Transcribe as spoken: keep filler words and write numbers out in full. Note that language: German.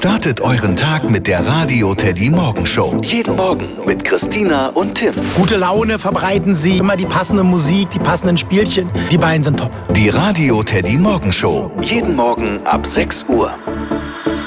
Startet euren Tag mit der Radio Teddy Morgen Show. Jeden Morgen mit Christina und Tim. Gute Laune verbreiten sie, immer die passende Musik, die passenden Spielchen. Die beiden sind top. Die Radio Teddy Morgen Show. Jeden Morgen ab sechs Uhr.